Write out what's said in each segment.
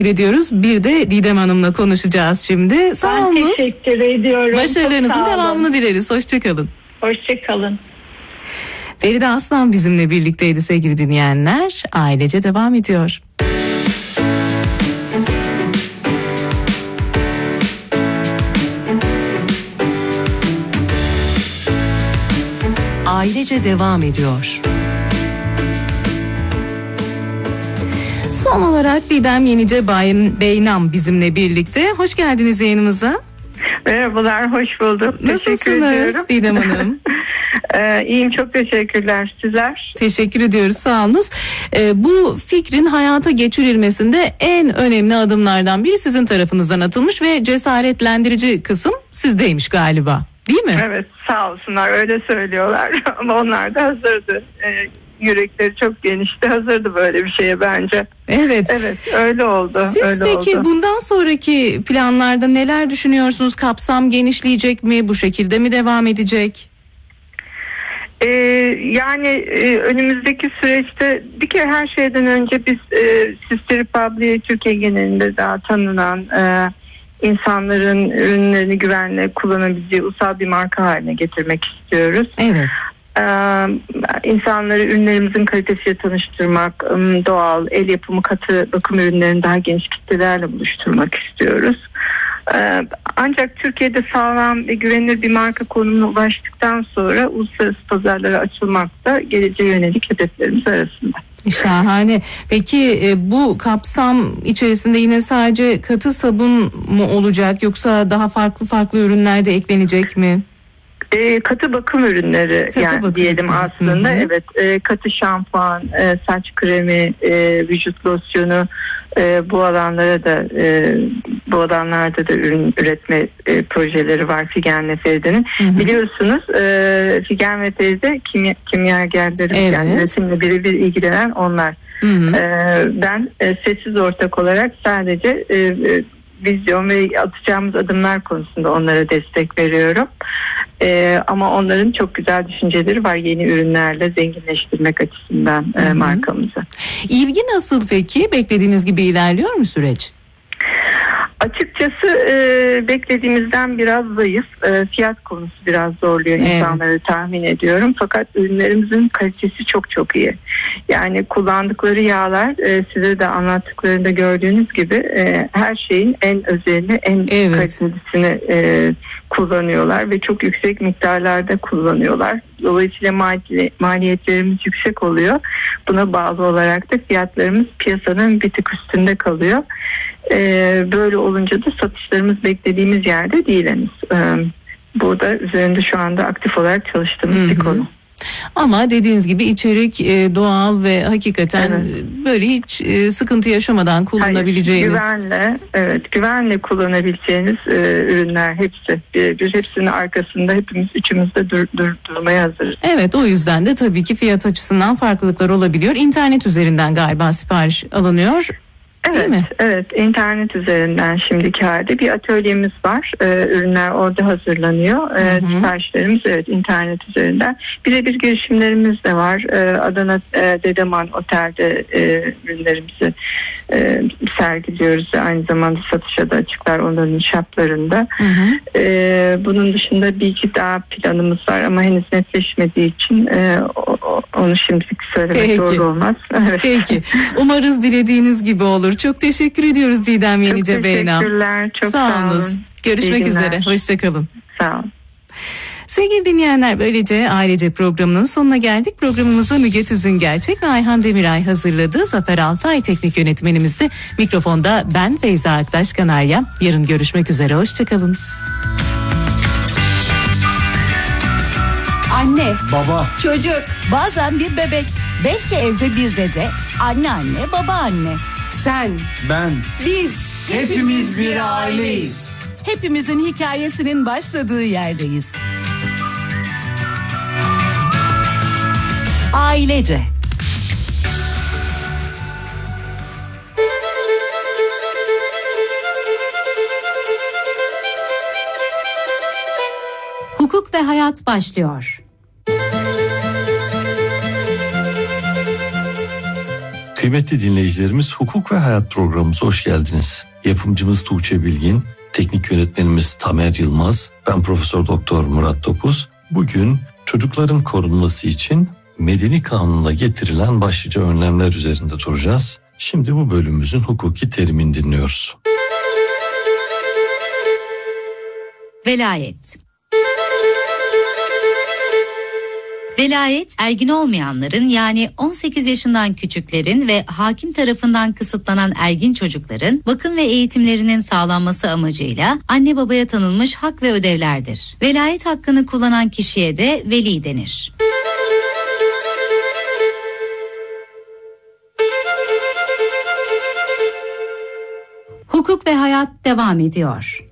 ediyoruz. Bir de Didem Hanım'la konuşacağız şimdi. Sağ olun. Ben teşekkür ediyorum. Başarılarınızın devamını dileriz. Hoşçakalın. Hoşçakalın. Feride Aslan bizimle birlikteydi sevgili dinleyenler. Ailece devam ediyor. Ailece devam ediyor. Son olarak Didem Yenice Beynam bizimle birlikte. Hoş geldiniz yayınımıza. Merhabalar, hoş bulduk. Nasılsınız Didem Hanım? İyiyim, çok teşekkürler. Sizler? Teşekkür ediyoruz, sağ olunuz. Bu fikrin hayata geçirilmesinde en önemli adımlardan biri sizin tarafınızdan atılmış ve cesaretlendirici kısım sizdeymiş galiba, değil mi? Evet, sağ olsunlar, öyle söylüyorlar ama onlar da hazırdı. Yürekleri çok genişti, hazırdı böyle bir şeye bence. Evet. Evet, öyle oldu. Siz öyle peki oldu. Bundan sonraki planlarda neler düşünüyorsunuz? Kapsam genişleyecek mi? Bu şekilde mi devam edecek? Yani önümüzdeki süreçte bir kere her şeyden önce biz Sister Republic'i Türkiye genelinde daha tanınan insanların ürünlerini güvenle kullanabileceği ulusal bir marka haline getirmek istiyoruz. Evet. İnsanları ürünlerimizin kalitesiyle tanıştırmak, doğal, el yapımı katı bakım ürünlerini daha geniş kitlelerle buluşturmak istiyoruz. Ancak Türkiye'de sağlam ve güvenilir bir marka konumuna ulaştıktan sonra uluslararası pazarlara açılmak da geleceğe yönelik hedeflerimiz arasında. Şahane. Peki bu kapsam içerisinde yine sadece katı sabun mu olacak yoksa daha farklı ürünler de eklenecek mi? Katı bakım ürünleri diyelim aslında. Hı-hı. Evet, katı şampuan, saç kremi, vücut losyonu, bu alanlarda da ürün üretme projeleri var Figen ve Feride'nin. Hı-hı. Biliyorsunuz Figen ve Feride kimyagerleri, evet, yani üretimle birebir ilgilenen onlar. Ben sessiz ortak olarak sadece vizyon ve atacağımız adımlar konusunda onlara destek veriyorum. Ama onların çok güzel düşünceleri var yeni ürünlerle zenginleştirmek açısından markamızı. İlgi nasıl peki? Beklediğiniz gibi ilerliyor mu süreç? Açıkçası beklediğimizden biraz zayıf. Fiyat konusu biraz zorluyor insanları, tahmin ediyorum. Fakat ürünlerimizin kalitesi çok iyi. Yani kullandıkları yağlar size de anlattıklarında gördüğünüz gibi her şeyin en özelini, en kalitesini kullanıyorlar ve çok yüksek miktarlarda kullanıyorlar. Dolayısıyla maliyetlerimiz yüksek oluyor. Buna bağlı olarak da fiyatlarımız piyasanın bir tık üstünde kalıyor. Böyle olunca da satışlarımız beklediğimiz yerde değil henüz. Bu da üzerinde şu anda aktif olarak çalıştığımız bir konu. Ama dediğiniz gibi içerik doğal ve hakikaten böyle hiç sıkıntı yaşamadan kullanabileceğiniz. Güvenle kullanabileceğiniz ürünler hepsi. Biz hepsinin arkasında üçümüz de durmaya hazırız. Evet, o yüzden de tabii ki fiyat açısından farklılıklar olabiliyor. İnternet üzerinden galiba sipariş alınıyor. Evet, internet üzerinden şimdiki halde bir atölyemiz var. Ürünler orada hazırlanıyor. Siparişlerimiz internet üzerinden. Birebir girişimlerimiz de var. Adana Dedeman Otel'de ürünlerimizi sergiliyoruz. Aynı zamanda satışa da açıklar onların shoplarında. Bunun dışında bir iki daha planımız var ama henüz netleşmediği için onu şimdilik söylemek doğru olmaz. Peki. Umarız dilediğiniz gibi olur. Çok teşekkür ediyoruz Didem Yenice Beynam. Çok teşekkürler. Çok sağ olun. Görüşmek üzere. Hoşçakalın. Sağ olun. Sevgili dinleyenler, böylece Ailece programının sonuna geldik. Programımızı Müge Tüzün Gerçek ve Ayhan Demiray hazırladı. Zafer Altay teknik yönetmenimizdi. Mikrofonda ben Feyza Aktaş Kanarya. Yarın görüşmek üzere. Hoşçakalın. Anne, baba, çocuk, bazen bir bebek, belki evde bir dede, anneanne, babaanne. Sen, ben, biz, hepimiz bir aileyiz. Hepimizin hikayesinin başladığı yerdeyiz. Ailece. Hukuk ve hayat başlıyor. Kıymetli dinleyicilerimiz, Hukuk ve Hayat programımıza hoş geldiniz. Yapımcımız Tuğçe Bilgin, teknik yönetmenimiz Tamer Yılmaz, ben Profesör Doktor Murat Topuz. Bugün çocukların korunması için Medeni Kanun'la getirilen başlıca önlemler üzerinde duracağız. Şimdi bu bölümümüzün hukuki terimini dinliyoruz. Velayet. Velayet, ergin olmayanların, yani 18 yaşından küçüklerin ve hakim tarafından kısıtlanan ergin çocukların bakım ve eğitimlerinin sağlanması amacıyla anne babaya tanınmış hak ve ödevlerdir. Velayet hakkını kullanan kişiye de veli denir. Hukuk ve hayat devam ediyor.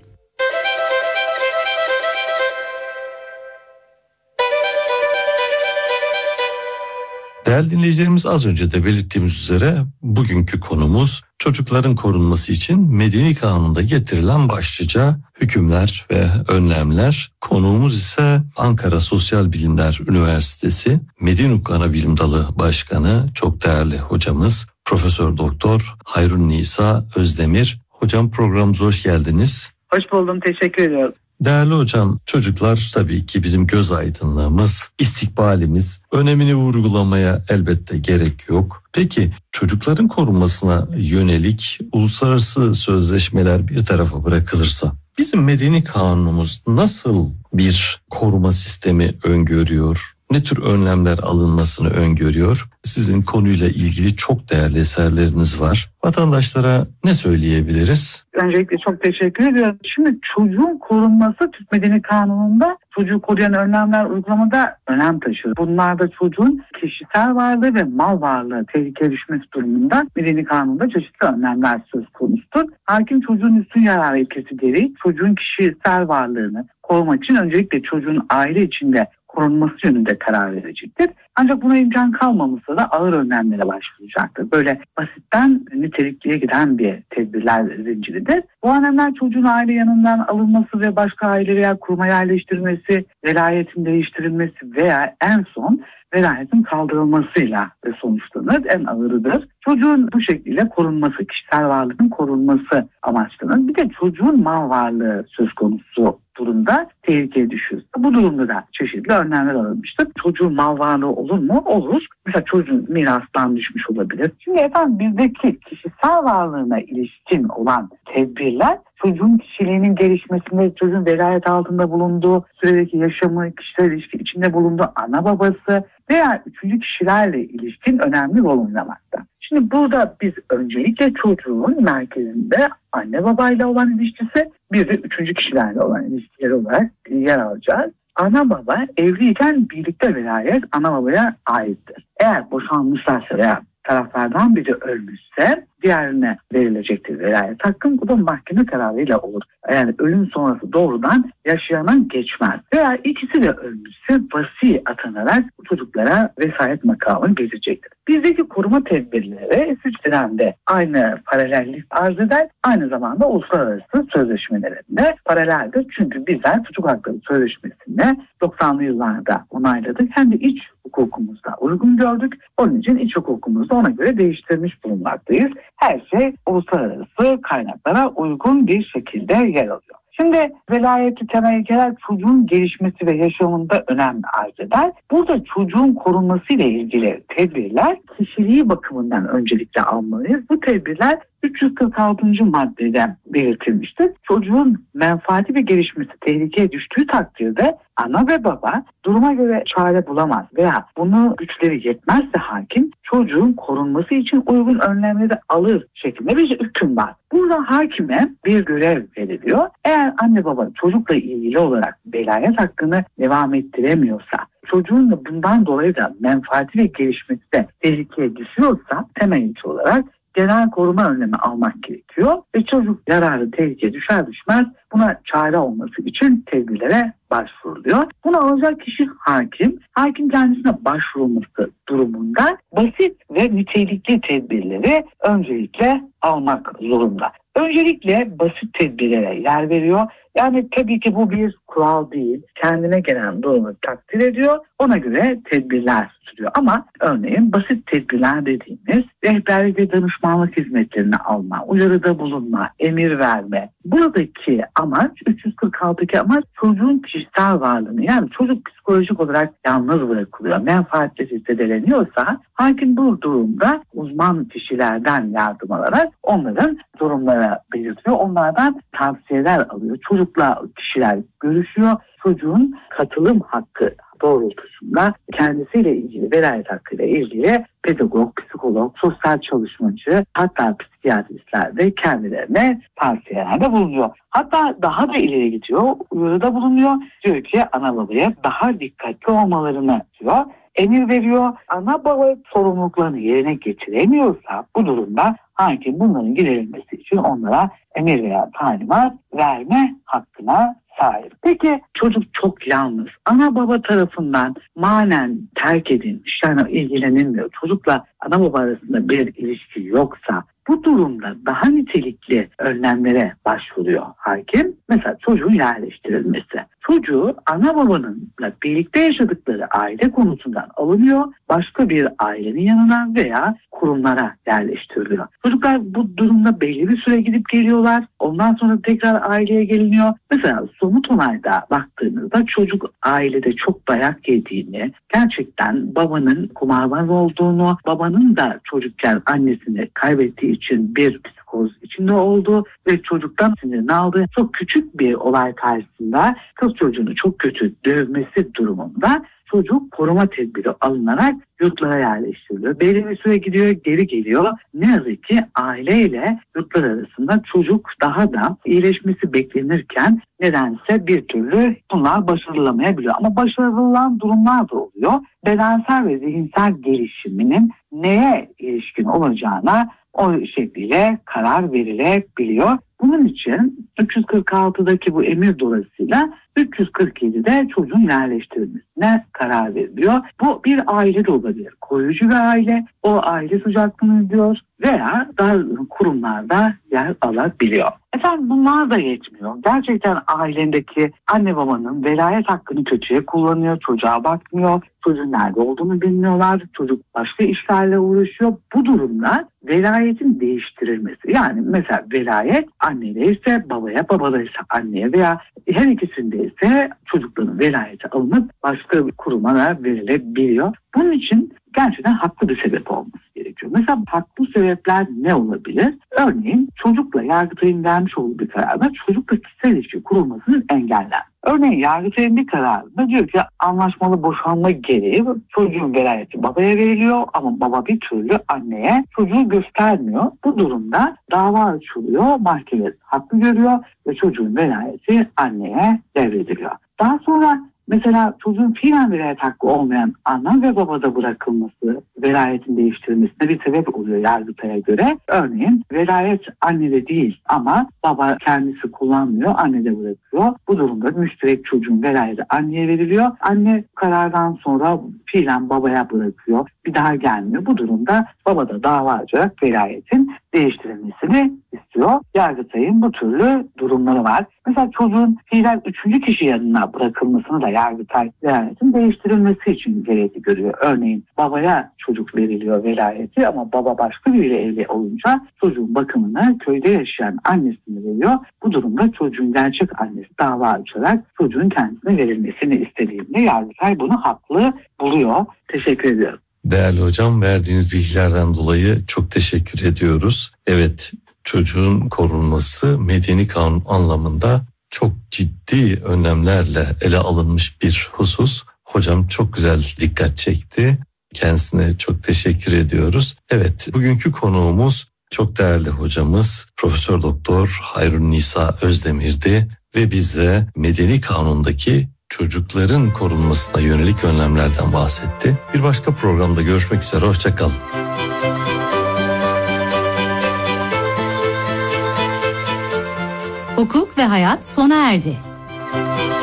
Değerli dinleyicilerimiz, az önce de belirttiğimiz üzere bugünkü konumuz çocukların korunması için Medeni Kanun'da getirilen başlıca hükümler ve önlemler. Konuğumuz ise Ankara Sosyal Bilimler Üniversitesi Medeni Hukuk Anabilim Dalı Başkanı, çok değerli hocamız Profesör Doktor Hayrun Nisa Özdemir. Hocam, programımıza hoş geldiniz. Hoş buldum, teşekkür ediyorum. Değerli hocam, çocuklar tabii ki bizim göz aydınlığımız, istikbalimiz. Önemini vurgulamaya elbette gerek yok. Peki çocukların korunmasına yönelik uluslararası sözleşmeler bir tarafa bırakılırsa bizim medeni kanunumuz nasıl bir koruma sistemi öngörüyor? Ne tür önlemler alınmasını öngörüyor? Sizin konuyla ilgili çok değerli eserleriniz var. Vatandaşlara ne söyleyebiliriz? Öncelikle çok teşekkür ediyorum. Şimdi çocuğun korunması Türk Medeni Kanunu'nda çocuğu koruyan önlemler uygulamada önem taşır. Bunlarda çocuğun kişisel varlığı ve mal varlığı tehlikeye düşmesi durumunda Medeni Kanun'da çeşitli önlemler söz konusudur. Hakim çocuğun üstün yarar ilkesi gereği çocuğun kişisel varlığını korumak için öncelikle çocuğun aile içinde korunması yönünde karar verecektir. Ancak buna imkan kalmamışsa da ağır önlemlere başvuracaktır. Böyle basitten nitelikliye giden bir tedbirler zinciridir. Bu önlemler çocuğun aile yanından alınması ve başka aile veya kuruma yerleştirilmesi, velayetin değiştirilmesi veya en son velayetin kaldırılmasıyla sonuçlanır. En ağırıdır. Çocuğun bu şekilde korunması, kişisel varlığının korunması amaçlanır. Bir de çocuğun mal varlığı söz konusu durumda tehlikeye düşüyor. Bu durumda da çeşitli önlemler alınmıştır. Çocuğun mal varlığı olur mu? Olur. Mesela çocuğun mirastan düşmüş olabilir. Şimdi efendim, bizdeki kişisel varlığına ilişkin olan tedbirler çocuğun kişiliğinin gelişmesinde, çocuğun velayet altında bulunduğu süredeki yaşamı, kişisel ilişki içinde bulunduğu ana babası veya üçüncü kişilerle ilişkin önemli rol oynamakta. Şimdi burada biz öncelikle çocuğun merkezinde anne babayla olan ilişkisi, bir de üçüncü kişilerle olan ilişkileri olarak yer alacağız. Ana baba evliyken birlikte velayet ana babaya aittir. Eğer boşanmışlarsa veya taraflardan biri ölmüşse diğerine verilecektir velayet hakkı. Bu da mahkeme kararıyla olur. Yani ölüm sonrası doğrudan yaşayana geçmez. Veya ikisi de ölmüşse vasi atanarak bu çocuklara vesayet makamı gelecektir. Bizdeki koruma tedbirleri İsviçre'de aynı paralellik arz eder. Aynı zamanda uluslararası sözleşmelerinde paraleldir. Çünkü bizler Çocuk Hakları Sözleşmesi'ni 90'lı yıllarda onayladık. Hem de iç hukukumuzda uygun gördük. Onun için iç hukukumuzda ona göre değiştirmiş bulunmaktayız. Her şey uluslararası kaynaklara uygun bir şekilde yer alıyor. Şimdi velayeti temel ilkeler çocuğun gelişmesi ve yaşamında önem arz eder. Burada çocuğun korunmasıyla ilgili tedbirler kişiliği bakımından öncelikle almalıyız. Bu tedbirler 346. maddede belirtilmiştir. Çocuğun menfaati ve gelişmesi tehlikeye düştüğü takdirde ana ve baba duruma göre çare bulamaz veya bunu güçleri yetmezse hakim çocuğun korunması için uygun önlemleri alır şeklinde bir hüküm var. Burada hakime bir görev veriliyor. Eğer anne baba çocukla ilgili olarak velayet hakkını devam ettiremiyorsa, çocuğun da bundan dolayı da menfaati ve gelişmesi de tehlikeye düşüyorsa temel ilke olarak genel koruma önlemi almak gerekiyor ve çocuk yararı tehlikeye düşer düşmez buna çare olması için tedbirlere başvuruluyor. Bunu alacak kişi hakim. Hakim kendisine başvurulması durumunda basit ve nitelikli tedbirleri öncelikle almak zorunda. Öncelikle basit tedbirlere yer veriyor. Yani tabii ki bu bir kural değil. Kendine gelen durumu takdir ediyor. Ona göre tedbirler sürüyor. Ama örneğin basit tedbirler dediğimiz rehberlik ve danışmanlık hizmetlerini alma, uyarıda bulunma, emir verme. Buradaki amaç, 346'daki amaç çocuğun kişisel varlığını, yani çocuk psikolojik olarak yalnız bırakılıyor. Menfaatleri zedeleniyorsa hakim bu durumda uzman kişilerden yardım alarak onların durumlara belirtiyor. Onlardan tavsiyeler alıyor. Çocukla kişiler görüşüyor. Çocuğun katılım hakkı doğrultusunda kendisiyle ilgili, velayet hakkıyla ilgili pedagog, psikolog, sosyal çalışmacı, hatta psikiyatristler de kendilerine tavsiyelerde bulunuyor. Hatta daha da ileri gidiyor, uyarıda bulunuyor. Diyor ki ana babaya daha dikkatli olmalarını diyor. Emir veriyor. Ana baba sorumluluklarını yerine getiremiyorsa bu durumda hakim bunların giderilmesi için onlara emir veya talimat verme hakkına sahip. Peki çocuk çok yalnız, ana baba tarafından manen terk edilmiş, yani ilgilenilmiyor. Çocukla ana baba arasında bir ilişki yoksa bu durumda daha nitelikli önlemlere başvuruyor hakim. Mesela çocuğun yerleştirilmesi. Çocuğu ana babanınla birlikte yaşadıkları aile konutundan alınıyor, başka bir ailenin yanına veya kurumlara yerleştiriliyor. Çocuklar bu durumda belli bir süre gidip geliyorlar. Ondan sonra tekrar aileye geliniyor. Mesela somut olayda baktığınızda çocuk ailede çok dayak yediğini, gerçekten babanın kumarbaz olduğunu, babanın da çocukken annesini kaybettiği için bir psikoz içinde oldu ve çocuktan sinirini aldı. Çok küçük bir olay karşısında kız çocuğunu çok kötü dövmesi durumunda çocuk koruma tedbiri alınarak yurtlara yerleştiriliyor. Belli bir süre gidiyor, geri geliyor. Ne yazık ki aileyle yurtlar arasında çocuk daha da iyileşmesi beklenirken nedense bir türlü bunlar başarılamayabiliyor. Ama başarılan durumlar da oluyor. Bedensel ve zihinsel gelişiminin neye ilişkin olacağına o şekilde karar verilebiliyor. Bunun için 346'daki bu emir dolayısıyla 347'de çocuğun yerleştirilmesine karar veriliyor. Bu bir aile de olabilir. Koruyucu bir aile, o aile sıcaklığını izliyor veya daha kurumlarda yer alabiliyor. Efendim bunlar da yetmiyor. Gerçekten ailendeki anne babanın velayet hakkını kötüye kullanıyor, çocuğa bakmıyor, çocuğun nerede olduğunu bilmiyorlar, çocuk başka işlerle uğraşıyor. Bu durumda velayetin değiştirilmesi, yani mesela velayet annedeyse babaya, babadaysa anneye veya her ikisindeyse çocukların velayeti alınıp başka bir kuruma da verilebiliyor. Bunun için gerçekten haklı bir sebep olması gerekiyor. Mesela haklı sebepler ne olabilir? Örneğin çocukla Yargıtay'ın vermiş olduğu bir kararda çocukla kişisel ilişki kurulmasının engellenmesi. Örneğin Yargıtay'ın bir kararında diyor ki anlaşmalı boşanma gereği çocuğun velayeti babaya veriliyor ama baba bir türlü anneye çocuğu göstermiyor. Bu durumda dava açılıyor, mahkeme haklı görüyor ve çocuğun velayeti anneye devrediliyor. Daha sonra mesela çocuğun fiilen velayet hakkı olmayan ana ve babada bırakılması, velayetin değiştirilmesine bir sebep oluyor Yargıtay'a göre. Örneğin velayet annede değil ama baba kendisi kullanmıyor, annede bırakıyor. Bu durumda müşterek çocuğun velayeti anneye veriliyor. Anne karardan sonra fiilen babaya bırakıyor, bir daha gelmiyor. Bu durumda baba da dava açarak velayetin değiştirilmesini istiyor. Yargıtay'ın bu türlü durumları var. Mesela çocuğun fiilen 3. kişi yanına bırakılmasını da Yargıtay velayetin değiştirilmesi için gerekli görüyor. Örneğin babaya çocuk veriliyor velayeti ama baba başka biriyle evli olunca çocuğun bakımını köyde yaşayan annesine veriyor. Bu durumda çocuğun gerçek annesi dava açarak çocuğun kendisine verilmesini istediğinde Yargıtay bunu haklı buluyor. Teşekkür ediyorum. Değerli hocam, verdiğiniz bilgilerden dolayı çok teşekkür ediyoruz. Evet, çocuğun korunması medeni kanun anlamında çok ciddi önlemlerle ele alınmış bir husus. Hocam çok güzel dikkat çekti. Kendisine çok teşekkür ediyoruz. Evet, bugünkü konuğumuz çok değerli hocamız Profesör Doktor Hayrun Nisa Özdemir'di ve bize medeni kanundaki çocukların korunmasına yönelik önlemlerden bahsetti. Bir başka programda görüşmek üzere, hoşça kalın. Hukuk ve hayat sona erdi.